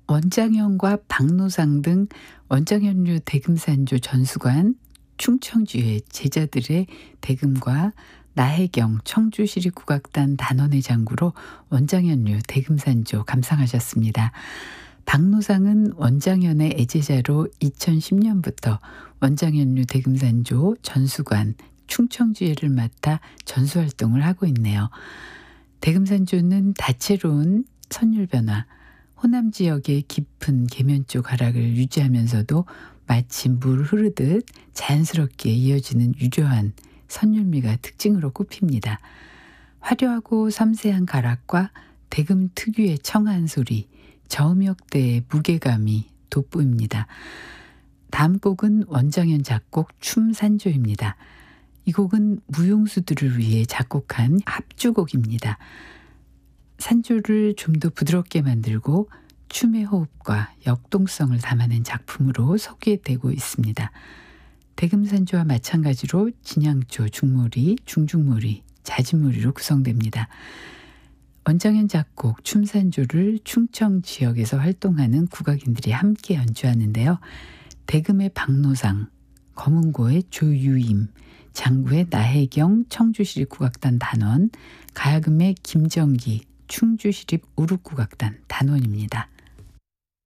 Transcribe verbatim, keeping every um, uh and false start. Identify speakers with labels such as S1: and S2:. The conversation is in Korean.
S1: 원장현과 박노상 등 원장현류 대금산조 전수관, 충청주의 제자들의 대금과 나혜경 청주시립국악단 단원의 장구로 원장현류 대금산조 감상하셨습니다. 박노상은 원장현의 애제자로 이천십 년부터 원장현류 대금산조 전수관, 충청주예를 맡아 전수활동을 하고 있네요. 대금산조는 다채로운 선율 변화, 호남 지역의 깊은 계면쪽 가락을 유지하면서도 마치 물 흐르듯 자연스럽게 이어지는 유려한 선율미가 특징으로 꼽힙니다. 화려하고 섬세한 가락과 대금 특유의 청아한 소리, 저음역대의 무게감이 돋보입니다. 다음 곡은 원장현 작곡 춤산조입니다. 이 곡은 무용수들을 위해 작곡한 합주곡입니다. 산조를 좀 더 부드럽게 만들고 춤의 호흡과 역동성을 담아낸 작품으로 소개되고 있습니다. 대금산조와 마찬가지로 진양조, 중모리, 중중모리, 자진모리로 구성됩니다. 원장현 작곡 춤산조를 충청 지역에서 활동하는 국악인들이 함께 연주하는데요. 대금의 박노상, 검은고의 조유임, 장구의 나혜경 청주시립국악단 단원, 가야금의 김정기 충주시립 우루국악단 단원입니다.